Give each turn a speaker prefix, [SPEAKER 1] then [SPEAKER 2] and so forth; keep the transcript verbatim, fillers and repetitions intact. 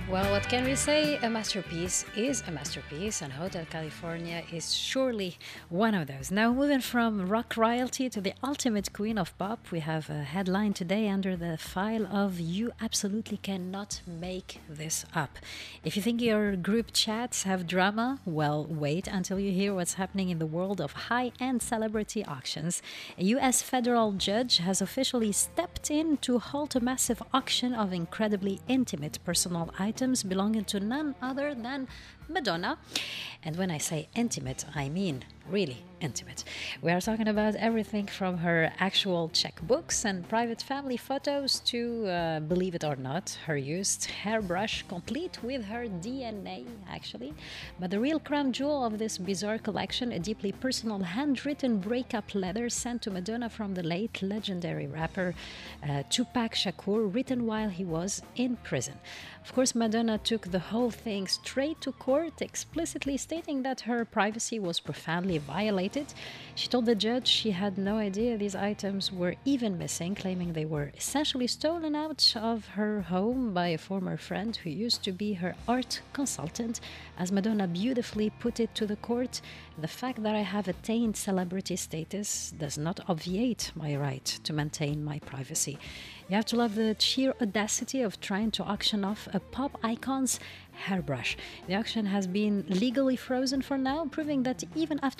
[SPEAKER 1] Well, what can we say? A masterpiece is a masterpiece, and Hotel California is surely one of those. Now, moving from rock royalty to the ultimate queen of pop, we have a headline today under the file of "You absolutely cannot make this up." If you think your group chats have drama, well, wait until you hear what's happening in the world of high end celebrity auctions. A U S federal judge has officially stepped in to halt a massive auction of incredibly intimate personal items belonging to none other than Madonna. And when I say intimate, I mean really intimate. We are talking about everything from her actual checkbooks and private family photos to, uh, believe it or not, her used hairbrush, complete with her D N A, actually. But the real crown jewel of this bizarre collection, a deeply personal handwritten breakup letter sent to Madonna from the late legendary rapper uh, Tupac Shakur, written while he was in prison. Of course, Madonna took the whole thing straight to court, explicitly stating that her privacy was profoundly violated. She told the judge she had no idea these items were even missing, claiming they were essentially stolen out of her home by a former friend who used to be her art consultant. As Madonna beautifully put it to the court, the fact that I have attained celebrity status does not obviate my right to maintain my privacy. You have to love the sheer audacity of trying to auction off a pop icon's hairbrush. The auction has been legally frozen for now, proving that even after